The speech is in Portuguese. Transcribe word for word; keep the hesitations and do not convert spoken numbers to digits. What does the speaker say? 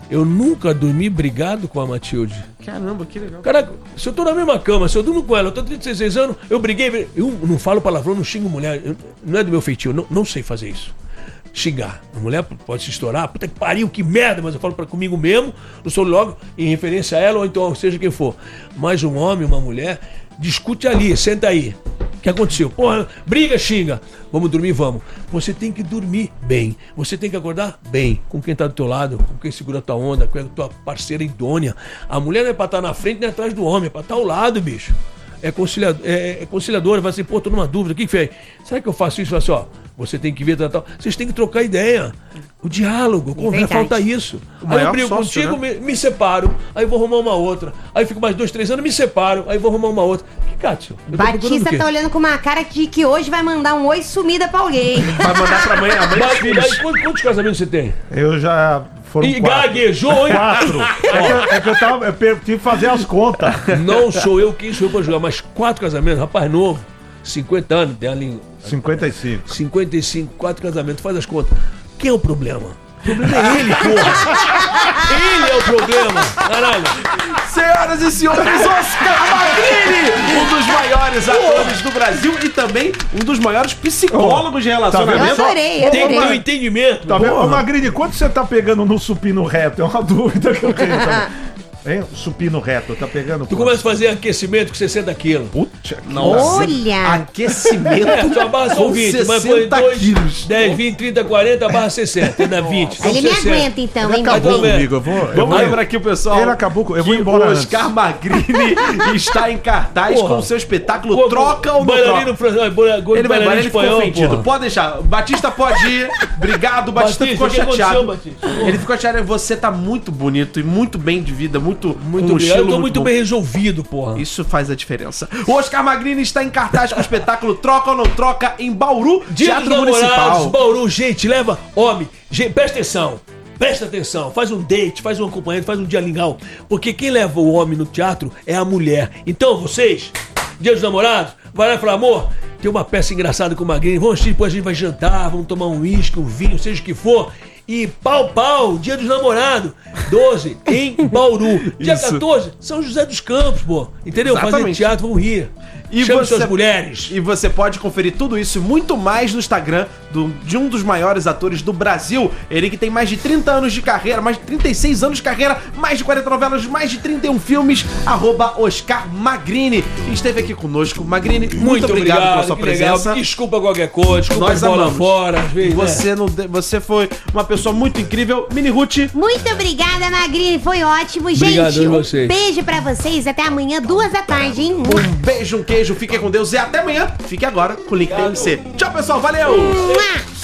Eu nunca dormi brigado com a Matilde. Caramba, que legal. Caraca, se eu tô na mesma cama, se eu durmo com ela, eu tô trinta e seis anos, eu briguei, eu não falo palavrão, não xingo mulher, eu, não é do meu feitio, não, não sei fazer isso. Xingar. A mulher pode se estourar, puta que pariu, que merda, mas eu falo pra comigo mesmo, não sou logo em referência a ela, ou então seja quem for. Mas um homem, uma mulher, discute ali, senta aí. O que aconteceu? Porra, briga, xinga. Vamos dormir, vamos. Você tem que dormir bem. Você tem que acordar bem. Com quem tá do teu lado, com quem segura a tua onda, com a tua parceira idônea. A mulher não é pra estar na frente nem atrás do homem, é pra estar ao lado, bicho. É conciliador, é, é conciliadora, vai assim, pô, tô numa dúvida, o que que fez? Será que eu faço isso? Assim, ó, você tem que ver, tal, tal. Vocês têm que trocar ideia. O diálogo, conversa, falta isso. Aí eu brigo sócio, contigo, né? me, me separo, aí vou arrumar uma outra. Aí fico mais dois, três anos, me separo, aí vou arrumar uma outra. Que Cássio? Batista tá olhando com uma cara de que hoje vai mandar um oi sumida pra alguém. Vai mandar pra mãe, a mãe dos filhos. Aí, quantos, quantos casamentos você tem? Eu já... Foram e quatro. gaguejou, hein? Quatro. É que eu, é que eu, tava, eu tive que fazer as contas. Não sou eu quem sou eu pra jogar, mas quatro casamentos, rapaz novo, cinquenta anos, tem ali. cinquenta e cinco. cinquenta e cinco, quatro casamentos, faz as contas. Quem é o problema? O problema é ele, porra! Ele é o problema! Caralho! Senhoras e senhores, Oscar Magrini, um dos maiores atores do Brasil e também um dos maiores psicólogos de relacionamento. Eu adorei, eu Tem que ter um adorei. entendimento. Tá vendo? Ô, Magrini, quanto você tá pegando no supino reto? É uma dúvida que eu tenho também. Hein? Supino reto, tá pegando? Tu começa a fazer aquecimento com sessenta quilos. Puta, Olha! Aquecimento. É, tua barra são com vinte, mas põe sessenta dois, quilos. dez, vinte, trinta, quarenta, barra sessenta, ainda vinte. Ele me sessenta. aguenta então, hein, acabou Magrini? comigo, eu vou... Eu Vamos vou lembrar aqui o pessoal. Ele acabou com... Eu vou que embora o antes. Oscar Magrini está em cartaz Porra. com o seu espetáculo Pô, Troca ou Não bailarino Troca. fran- bola- gol de Ele vai embora, bailarino ele ficou espanhol, ofendido. porra. Pode deixar. Batista pode ir. Obrigado, Batista, Batista, ficou o que aconteceu, chateado. Batista? Ele ficou chateado. Você tá muito bonito e muito bem de vida, muito, Muito com um obrigado. estilo Eu tô muito bom. bem resolvido, porra. Isso faz a diferença. O Oscar Magrini está em cartaz com o espetáculo Troca ou Não Troca em Bauru, Dia Teatro dos Namorados, Municipal. Bauru, gente, leva homem. Gente, presta atenção. Presta atenção, faz um date, faz um acompanhante, faz um dia legal. Porque quem leva o homem no teatro é a mulher. Então, vocês, Dia dos Namorados, vai lá e fala, amor, tem uma peça engraçada com o Magrini, vamos assistir, depois a gente vai jantar, vamos tomar um uísque, um vinho, seja o que for. E pau, pau, Dia dos Namorados, doze, em Bauru. Dia Isso. quatorze, São José dos Campos, pô. Entendeu? Fazer Exatamente. teatro, vamos rir. E Chame você- suas mulheres. E você pode conferir tudo isso e muito mais no Instagram do- de um dos maiores atores do Brasil. Ele que tem mais de trinta anos de carreira, mais de trinta e seis anos de carreira, mais de quarenta novelas, mais de trinta e um filmes, arroba Oscar Magrini. E esteve aqui conosco. Magrini, muito, Muito obrigado, obrigado, pela sua que legal. presença. Desculpa qualquer coisa, desculpa Nós a bola amamos. fora, às vezes, né? Você, não de- você foi uma pessoa muito incrível. Mini Ruth, Muito obrigada, Magrini. Foi ótimo. Obrigado, Gente, a um vocês. beijo pra vocês. Até amanhã, duas da tarde, hein? um beijo, um queijo, fiquem com Deus e até amanhã. Fique agora com o link da M C. Tchau, pessoal, valeu! Mua!